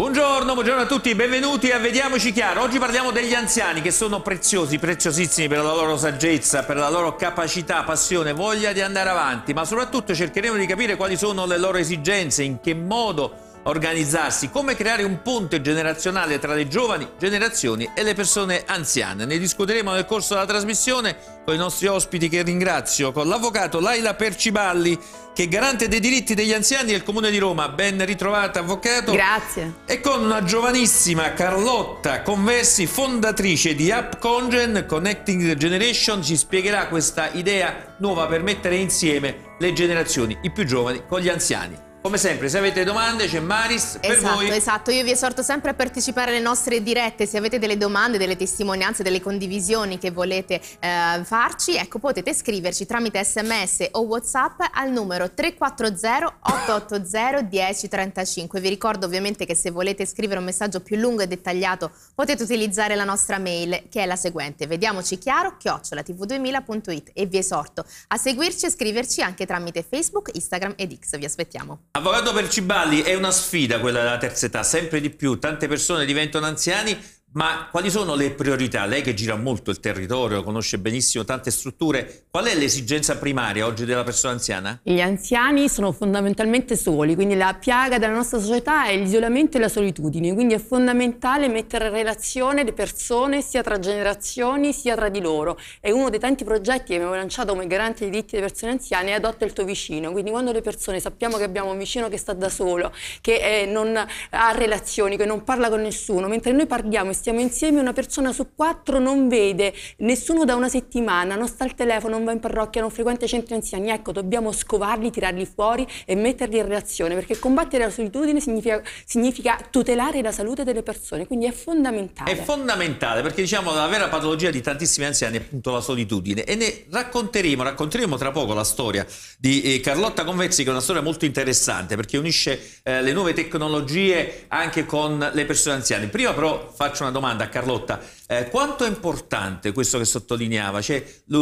Buongiorno a tutti, benvenuti a Vediamoci Chiaro. Oggi parliamo degli anziani che sono preziosi, preziosissimi per la loro saggezza, per la loro capacità, passione, voglia di andare avanti, ma soprattutto cercheremo di capire quali sono le loro esigenze, in che modo organizzarsi, come creare un ponte generazionale tra le giovani generazioni e le persone anziane. Ne discuteremo nel corso della trasmissione con i nostri ospiti, che ringrazio, con l'avvocato Laila Perciballi, che è garante dei diritti degli anziani del Comune di Roma. Ben ritrovata, avvocato. Grazie. E con una giovanissima Carlotta Conversi, fondatrice di AppCongen Connecting the Generation, ci spiegherà questa idea nuova per mettere insieme le generazioni, i più giovani con gli anziani. Come sempre, se avete domande, c'è Maris per voi. Esatto, io vi esorto sempre a partecipare alle nostre dirette. Se avete delle domande, delle testimonianze, delle condivisioni che volete farci, ecco, potete scriverci tramite SMS o WhatsApp al numero 340 880 1035. Vi ricordo ovviamente che se volete scrivere un messaggio più lungo e dettagliato potete utilizzare la nostra mail, che è la seguente: vediamocichiaro@tv2000.it, e vi esorto a seguirci e scriverci anche tramite Facebook, Instagram ed X. Vi aspettiamo. Avvocato Perciballi, è una sfida quella della terza età, sempre di più, tante persone diventano anziani, ma quali sono le priorità? Lei che gira molto il territorio, conosce benissimo tante strutture, qual è l'esigenza primaria oggi della persona anziana? Gli anziani sono fondamentalmente soli, quindi la piaga della nostra società è l'isolamento e la solitudine, quindi è fondamentale mettere in relazione le persone sia tra generazioni sia tra di loro. È uno dei tanti progetti che abbiamo lanciato come garante dei diritti delle persone anziane: adotta il tuo vicino. Quindi quando le persone sappiamo che abbiamo un vicino che sta da solo, che non ha relazioni, che non parla con nessuno, mentre noi parliamo e stiamo insieme, una persona su 4 non vede nessuno da una settimana, non sta al telefono, non va in parrocchia, non frequenta i centri anziani. Ecco, dobbiamo scovarli, tirarli fuori e metterli in relazione, perché combattere la solitudine significa tutelare la salute delle persone, quindi è fondamentale. È fondamentale, perché diciamo la vera patologia di tantissimi anziani è appunto la solitudine, e ne racconteremo tra poco la storia di Carlotta Conversi, che è una storia molto interessante perché unisce le nuove tecnologie anche con le persone anziane. Prima però faccio una domanda a Carlotta: quanto è importante questo che sottolineava, cioè